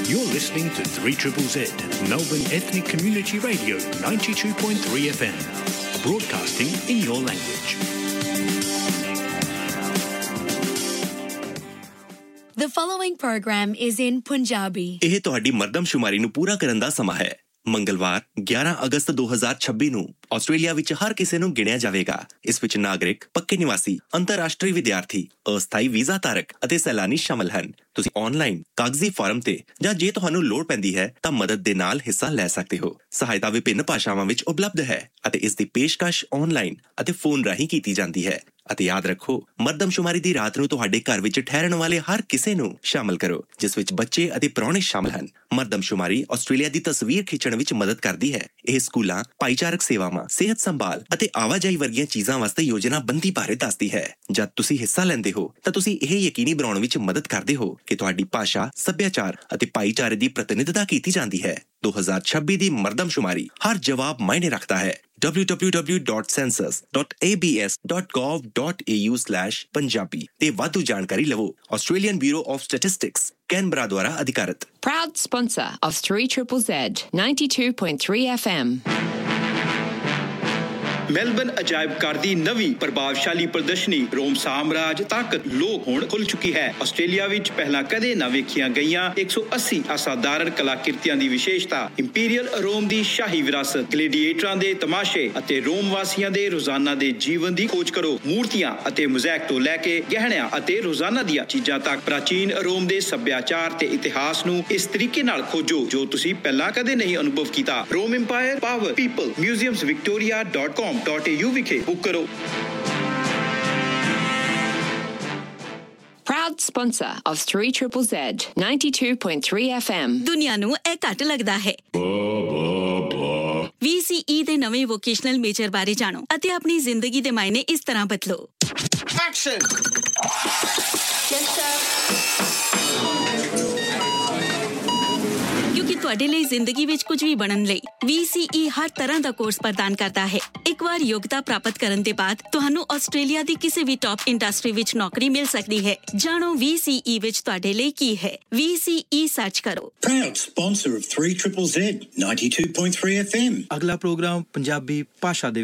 You're listening to 3ZZZ, Melbourne Ethnic Community Radio, 92.3 FM, broadcasting in your language. The following program is in Punjabi. ਇਹ ਤੁਹਾਡੀ ਮਰਦਮਸ਼ੁਮਾਰੀ ਨੂੰ ਪੂਰਾ ਕਰਨ ਦਾ ਸਮਾਂ ਹੈ। ਮੰਗਲਵਾਰ 11 ਅਗਸਤ 2026 ਨੂੰ ਆਸਟ੍ਰੇਲੀਆ ਵਿੱਚ ਹਰ ਕਿਸੇ ਨੂੰ ਗਿਣਿਆ ਜਾਵੇਗਾ। ਇਸ ਵਿੱਚ ਨਾਗਰਿਕ, ਪੱਕੇ ਨਿਵਾਸੀ, ਅੰਤਰਰਾਸ਼ਟਰੀ ਵਿਦਿਆਰਥੀ, ਅਸਥਾਈ ਵੀਜ਼ਾ ਧਾਰਕ ਅਤੇ ਸੈਲਾਨੀ ਸ਼ਾਮਲ ਹਨ। ਤੁਸੀਂ ਆਨਲਾਈਨ ਕਾਗਜ਼ੀ ਫਾਰਮ ਤੇ ਜਾਂ ਜੇ ਤੁਹਾਨੂੰ ਲੋੜ ਪੈਂਦੀ ਹੈ ਤਾਂ ਮਦਦ ਦੇ ਨਾਲ ਹਿੱਸਾ ਲੈ ਸਕਦੇ ਹੋ। ਸਹਾਇਤਾ ਵਿਭਿੰਨ ਭਾਸ਼ਾਵਾਂ ਵਿੱਚ ਉਪਲਬਧ ਹੈ ਅਤੇ ਇਸ ਦੀ ਪੇਸ਼ਕਸ਼ ਆਨਲਾਈਨ ਅਤੇ ਫੋਨ ਰਾਹੀਂ ਕੀਤੀ ਜਾਂਦੀ ਹੈ। ਅਤੇ ਯਾਦ ਰੱਖੋ, ਮਰਦਮਸ਼ੁਮਾਰੀ ਦੀ ਰਾਤ ਨੂੰ ਤੁਹਾਡੇ ਘਰ ਵਿੱਚ ਠਹਿਰਨ ਵਾਲੇ ਹਰ ਕਿਸੇ ਨੂੰ ਸ਼ਾਮਲ ਕਰੋ, ਜਿਸ ਵਿੱਚ ਬੱਚੇ ਅਤੇ ਪ੍ਰਾਹੁਣੇ ਸ਼ਾਮਲ ਹਨ। ਮਰਦਮਸ਼ੁਮਾਰੀ ਆਸਟ੍ਰੇਲੀਆ ਦੀ ਤਸਵੀਰ ਖਿੱਚਣ ਵਿੱਚ ਮਦਦ ਕਰਦੀ ਹੈ। ਇਹ ਸਕੂਲਾਂ, ਭਾਈਚਾਰਕ ਸੇਵਾਵਾਂ, ਸਿਹਤ ਸੰਭਾਲ ਅਤੇ ਆਵਾਜਾਈ ਵਰਗੀਆਂ ਚੀਜ਼ਾਂ ਵਾਸਤੇ ਯੋਜਨਾਬੰਦੀ ਬਾਰੇ ਦੱਸਦੀ ਹੈ। ਜਦ ਤੁਸੀਂ ਹਿੱਸਾ ਲੈਂਦੇ ਹੋ ਤਾਂ ਤੁਸੀਂ ਇਹ ਯਕੀਨੀ ਬਣਾਉਣ ਵਿੱਚ ਮਦਦ ਕਰਦੇ ਹੋ ਕਿ ਤੁਹਾਡੀ ਭਾਸ਼ਾ, ਸੱਭਿਆਚਾਰ ਅਤੇ ਭਾਈਚਾਰੇ ਦੀ ਪ੍ਰਤੀਨਿਧਤਾ ਕੀਤੀ ਜਾਂਦੀ ਹੈ। 2026 ਦੀ ਮਰਦਮਸ਼ੁਮਾਰੀ ਹਰ ਜਵਾਬ ਮਾਇਨੇ ਰੱਖਦਾ ਹੈ। www.census.abs.gov.au/punjabi ਤੇ ਵਾਧੂ ਜਾਣਕਾਰੀ ਲਵੋ। Australian bureau of statistics Canberra ਦੁਆਰਾ ਅਧਿਕਾਰਤ। Proud sponsor of 3ZZZ 92.3 FM. Melbourne ਅਜਾਇਬ ਘਰ ਦੀ ਨਵੀਂ ਪ੍ਰਭਾਵਸ਼ਾਲੀ ਪ੍ਰਦਰਸ਼ਨੀ ਰੋਮ ਸਾਮਰਾਜ ਤਾਕਤ ਲੋਕ ਹੁਣ ਖੁੱਲ ਚੁੱਕੀ ਹੈ। ਆਸਟ੍ਰੇਲੀਆ ਵਿੱਚ ਪਹਿਲਾਂ ਕਦੇ ਨਾ ਵੇਖੀਆਂ ਗਈਆਂ 180 ਅਸਾਧਾਰਨ ਕਲਾਕ੍ਰਿਤੀਆਂ ਦੀ ਵਿਸ਼ੇਸ਼ਤਾ, ਇੰਪੀਰੀਅਲ ਰੋਮ ਦੀ ਸ਼ਾਹੀ ਵਿਰਾਸਤ, ਗਲੈਡੀਏਟਰਾਂ ਦੇ ਤਮਾਸ਼ੇ ਅਤੇ ਰੋਮ ਵਾਸੀਆਂ ਦੇ ਰੋਜ਼ਾਨਾ ਦੇ ਜੀਵਨ ਦੀ ਖੋਜ ਕਰੋ। ਮੂਰਤੀਆਂ ਅਤੇ ਮੋਜ਼ੈਕ ਤੋਂ ਲੈ ਕੇ ਗਹਿਣਿਆਂ ਅਤੇ ਰੋਜ਼ਾਨਾ ਦੀਆਂ ਚੀਜ਼ਾਂ ਤੱਕ ਪ੍ਰਾਚੀਨ ਰੋਮ ਦੇ ਸੱਭਿਆਚਾਰ ਤੇ ਇਤਿਹਾਸ ਨੂੰ ਇਸ ਤਰੀਕੇ ਨਾਲ ਖੋਜੋ ਜੋ ਤੁਸੀਂ ਪਹਿਲਾਂ ਕਦੇ ਨਹੀਂ ਅਨੁਭਵ ਕੀਤਾ। ਰੋਮ ਇੰਪਾਇਰ, ਪਾਵਰ, ਪੀਪਲ, museumsvictoria.com.au ਵਿਖੇ ਬੁੱਕ ਕਰੋ। Proud sponsor of 3ZZZ 92.3 FM. ਦੁਨੀਆ ਨੂੰ ਇਹ ਘੱਟ ਲੱਗਦਾ ਹੈ। VCE ਦੇ ਨਵੇਂ ਵੋਕੇਸ਼ਨਲ ਮੇਜਰ ਬਾਰੇ ਜਾਣੋ ਅਤੇ ਆਪਣੀ ਜ਼ਿੰਦਗੀ ਦੇ ਮਾਇਨੇ ਇਸ ਤਰ੍ਹਾਂ ਬਦਲੋ। ਐਕਸ਼ਨ। ਕਿਉਂਕਿ ਤੁਹਾਡੇ ਲਈ ਜ਼ਿੰਦਗੀ ਵਿੱਚ ਕੁਝ ਵੀ ਬਣਨ ਲਈ VCE ਹਰ ਤਰ੍ਹਾਂ ਦਾ ਕੋਰਸ ਪ੍ਰਦਾਨ ਕਰਦਾ ਹੈ। ਇੱਕ ਵਾਰ ਯੋਗਤਾ ਪ੍ਰਾਪਤ ਕਰਨ ਦੇ ਬਾਅਦ ਤੁਹਾਨੂੰ ਆਸਟ੍ਰੇਲੀਆ ਦੀ ਕਿਸੇ ਵੀ ਟਾਪ ਇੰਡਸਟਰੀ ਵਿੱਚ ਨੌਕਰੀ ਮਿਲ ਸਕਦੀ ਹੈ। ਜਾਣੋ VCE ਵਿੱਚ ਤੁਹਾਡੇ ਲਈ ਕੀ ਹੈ। VCE ਸਰਚ ਕਰੋ। Proud sponsor of 3ZZZ 92.3 FM. ਅਗਲਾ ਪ੍ਰੋਗਰਾਮ ਪੰਜਾਬੀ ਭਾਸ਼ਾ ਦੇ